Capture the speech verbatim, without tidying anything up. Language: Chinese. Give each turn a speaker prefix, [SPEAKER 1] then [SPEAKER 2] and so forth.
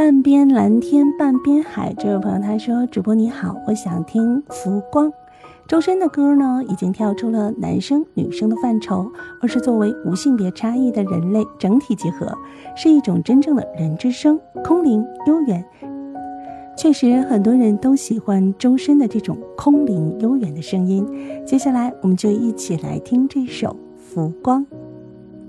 [SPEAKER 1] 半边蓝天半边海，这位朋友他说，主播你好，我想听浮光。周深的歌呢，已经跳出了男生女生的范畴，而是作为无性别差异的人类整体集合，是一种真正的人之声，空灵悠远。确实很多人都喜欢周深的这种空灵悠远的声音。接下来我们就一起来听这首浮光。